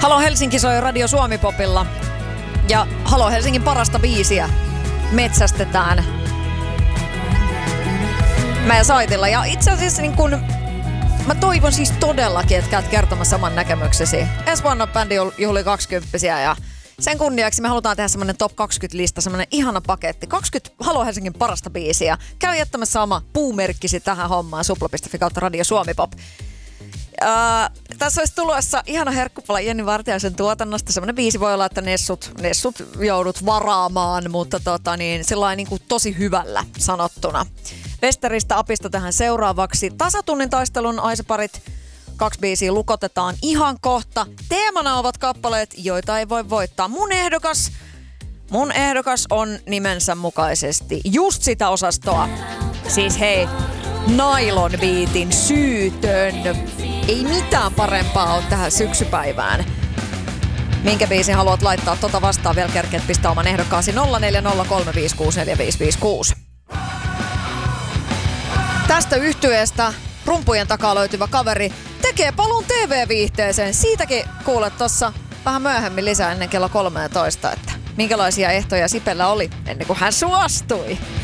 Halo Helsinki soi Radio Suomi-popilla. Ja Halo Helsingin parasta biisiä metsästetään meidän saitilla. Ja itse asiassa niin kun, mä toivon siis todellakin, että käyt kertomassa saman näkemyksesi. Ensi vuonna bändi juhli 20-vuotiaita ja sen kunniaksi me halutaan tehdä semmonen top 20-lista, semmonen ihana paketti. 20 Halo Helsingin parasta biisiä. Käy jättämässä oma puumerkkisi tähän hommaan supla.fi kautta Radio Suomi-pop. Tässä olisi tulossa ihana herkkupala Jenni Vartiaisen tuotannosta. Semmoinen biisi voi olla, että Nessut joudut varaamaan, mutta sellainen niin kuin tosi hyvällä sanottuna. Westeristä Apista tähän seuraavaksi. Tasatunnin taistelun aisaparit. 2 biisiä lukotetaan ihan kohta. Teemana ovat kappaleet, joita ei voi voittaa. Mun ehdokas on nimensä mukaisesti just sitä osastoa. Siis hei, Nylon Beatin Syytön. Ei mitään parempaa ole tähän syksypäivään. Minkä biisin haluat laittaa vastaan? Vielä kerkeet pistää oman ehdokkaasi 0403564556. Tästä yhtyeestä rumpujen takaa löytyvä kaveri tekee paluun TV-viihteeseen. Siitäkin kuulet tossa vähän myöhemmin lisää ennen kello 13, että minkälaisia ehtoja Sipellä oli ennen kuin hän suostui.